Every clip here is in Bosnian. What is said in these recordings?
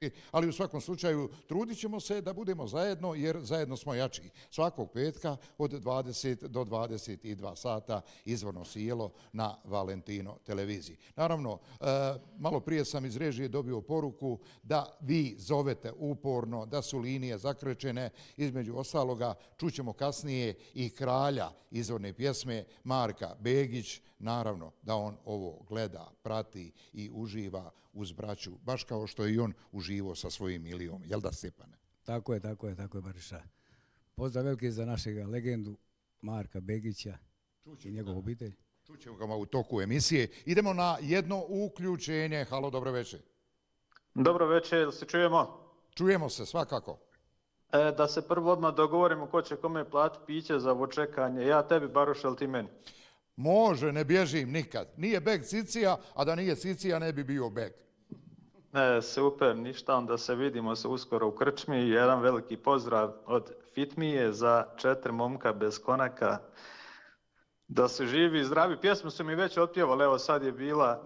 ali u svakom slučaju trudit ćemo se da budemo zajedno jer zajedno smo jači. Svakog petka od 20 do 22 sata izvorno sijelo na Valentino televiziji. Naravno, malo prije sam iz režije dobio poruku da vi zovete uporno, da su linije zakrečene, između ostaloga čućemo kasnije i kralja izvorne pjesme Marka Begić, naravno da on ovo gleda, prati i uživa uz braću, baš kao što je i on uživao sa svojim Ilijom. Jel da, Stjepane? Tako je, Bariša. Pozdrav veliki za našeg legendu Marka Begića i njegovu obitelj. Čućemo ga u toku emisije. Idemo na jedno uključenje. Halo, dobro večer. Dobro večer, se čujemo? Čujemo se, svakako. Da se prvo odmah dogovorimo ko će kome platiti piće za ovo čekanje. Ja tebi, Baruš, ili ti meni? Može, ne bježim nikad. Nije beg Cicija, a da nije Cicija ne bi bio beg. Super, ništa, onda se vidimo se uskoro u krčmi. Jedan veliki pozdrav od Fitmije za 4 momka bez konaka. Da se živi i zdravi. Pjesmu su mi već otpjevali, evo sad je bila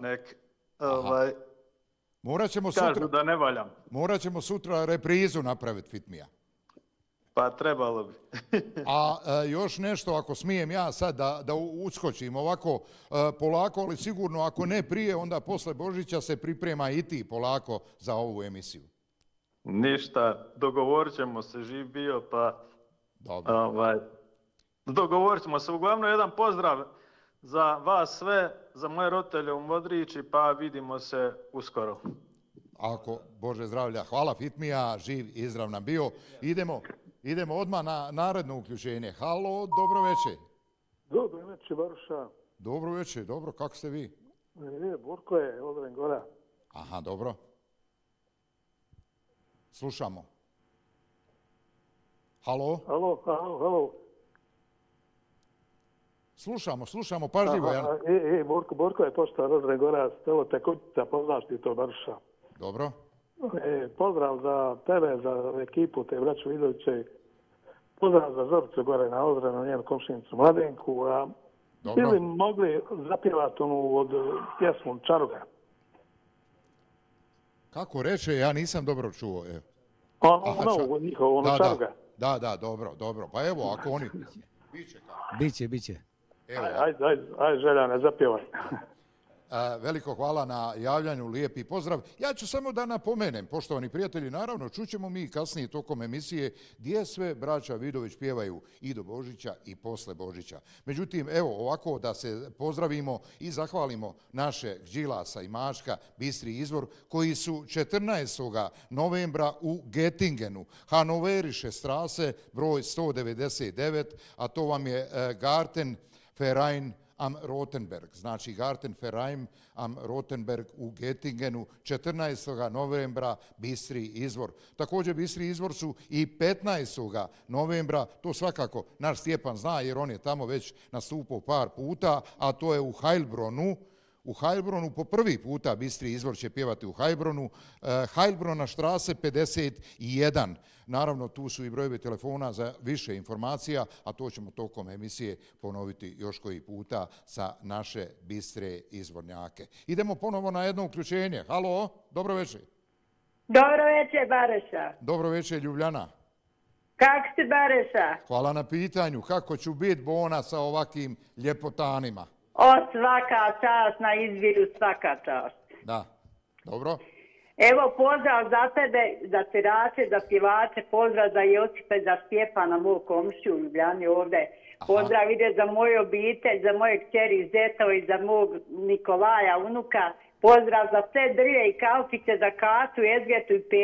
kažu da ne valjam. Morat ćemo sutra reprizu napraviti, Fitmija. Pa trebalo bi. A još nešto, ako smijem ja sad da uskočim ovako polako, ali sigurno ako ne prije, onda posle Božića se priprema i ti polako za ovu emisiju. Ništa, dogovorit ćemo se, živ bio, pa dogovorit ćemo se. Uglavnom, jedan pozdrav za vas sve, za moje roditelje u Modrići, pa vidimo se uskoro. Ako, Bože zdravlja, hvala Fitmija, živ izrav nam bio. Idemo odmah na naredno uključenje. Halo, dobro večer. Dobro večer, Baruša. Dobro večer, dobro, kako ste vi? Borko je, Odren Gora. Aha, dobro. Slušamo. Halo? Halo. Slušamo, pažljivo. Borko je poštar Odren Gora, evo te kućica, poznaš ti to, Baruša. Dobro. Pozdrav za tebe, za ekipu te braću Vidoviće. Pozdrav za Zoricu gore na Odrenu, njenu komšinicu Mladenku. Ili mogli zapjevati onu od pjesmu Čaruga? Kako reče, ja nisam dobro čuo. Ono Čaruga. Da, dobro. Pa evo, ako oni... Biće. Ajde, želja, ne zapjevaj. Veliko hvala na javljanju, lijepi pozdrav. Ja ću samo da napomenem, poštovani prijatelji, naravno čućemo mi kasnije tokom emisije gdje sve braća Vidović pjevaju i do Božića i posle Božića. Međutim, evo ovako da se pozdravimo i zahvalimo naše Đilasa i Mačka, Bistri izvor, koji su 14. novembra u Gettingenu, Hanoveriše strase, broj 199, a to vam je Gartenverein am Rotenberg, znači Gartenverein am Rotenberg u Gettingenu, 14. novembra Bistri izvor. Također Bistri izvor su i 15. novembra, to svakako naš Stjepan zna jer on je tamo već nastupao par puta, a to je u Heilbronu. U Heilbronu po prvi puta Bistri izvor će pjevati u Heilbronu. Heilbrona štrase 51. Naravno, tu su i brojevi telefona za više informacija, a to ćemo tokom emisije ponoviti još koji puta sa naše Bistre izvornjake. Idemo ponovo na jedno uključenje. Halo, dobro večer. Dobro večer, Bareša. Dobro večer, Ljubljana. Kako si, Bareša? Hvala na pitanju. Kako ću biti Bona sa ovakvim ljepotanima? Svaka čast na izviru, svaka čast. Da, dobro. Evo pozdrav za tebe, za tirače, za pjevače, pozdrav za Josipe, za Stjepana, mog komšiju u Ljubljani ovdje. Pozdrav ide za moju obitelj, za moje kćeri Zeto i za mog Nikolaja, unuka. Pozdrav za sve drje i kalpiće, za Kacu, Ezgetu i